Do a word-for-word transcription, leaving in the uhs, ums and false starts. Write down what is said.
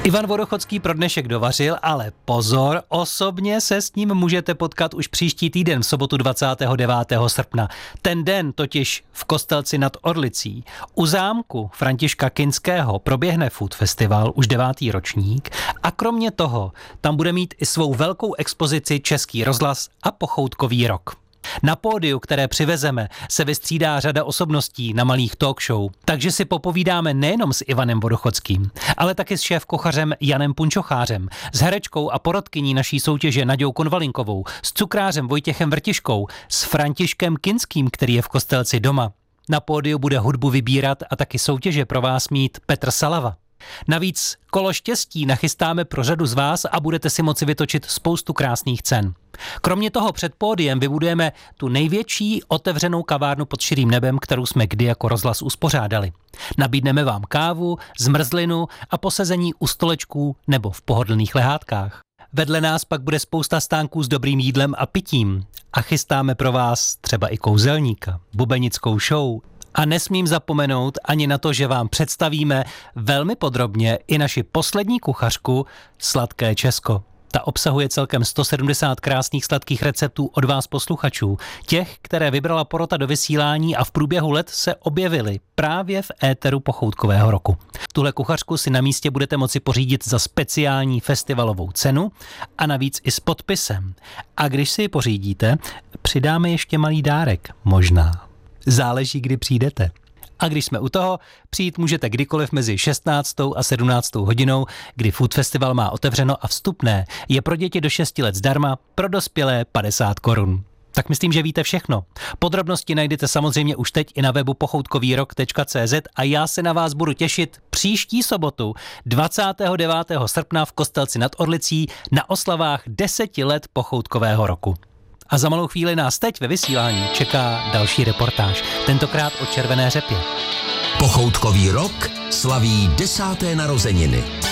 Ivan Vodochodský pro dnešek dovařil, ale pozor, osobně se s ním můžete potkat už příští týden v sobotu dvacátého devátého srpna. Ten den totiž v Kostelci nad Orlicí u zámku Františka Kinského proběhne Food Festival, už devátý ročník, a kromě toho tam bude mít i svou velkou expozici Český rozhlas a Pochoutkový rok. Na pódiu, které přivezeme, se vystřídá řada osobností na malých talk show, takže si popovídáme nejenom s Ivanem Vodochodským, ale taky s šéfkuchařem Janem Punčochářem, s herečkou a porodkyní naší soutěže Naďou Konvalinkovou, s cukrářem Vojtěchem Vrtiškou, s Františkem Kinským, který je v Kostelci doma. Na pódiu bude hudbu vybírat a taky soutěže pro vás mít Petr Salava. Navíc kolo štěstí nachystáme pro řadu z vás a budete si moci vytočit spoustu krásných cen. Kromě toho před pódiem vybudujeme tu největší otevřenou kavárnu pod širým nebem, kterou jsme kdy jako rozhlas uspořádali. Nabídneme vám kávu, zmrzlinu a posezení u stolečků nebo v pohodlných lehátkách. Vedle nás pak bude spousta stánků s dobrým jídlem a pitím. A chystáme pro vás třeba i kouzelníka, bubenickou show. A nesmím zapomenout ani na to, že vám představíme velmi podrobně i naši poslední kuchařku Sladké Česko. Ta obsahuje celkem sto sedmdesát krásných sladkých receptů od vás posluchačů, těch, které vybrala porota do vysílání a v průběhu let se objevily právě v éteru Pochoutkového roku. Tuhle kuchařku si na místě budete moci pořídit za speciální festivalovou cenu a navíc i s podpisem. A když si ji pořídíte, přidáme ještě malý dárek, možná. Záleží, kdy přijdete. A když jsme u toho, přijít můžete kdykoliv mezi šestnáctou a sedmnáctou hodinou, kdy Food Festival má otevřeno a vstupné je pro děti do šesti let zdarma, pro dospělé padesát korun. Tak myslím, že víte všechno. Podrobnosti najdete samozřejmě už teď i na webu pochoutkovýrok tečka cé zet a já se na vás budu těšit příští sobotu dvacátého devátého srpna v Kostelci nad Orlicí na oslavách deseti let Pochoutkového roku. A za malou chvíli nás teď ve vysílání čeká další reportáž, tentokrát o červené řepě. Pochoutkový rok slaví desáté narozeniny.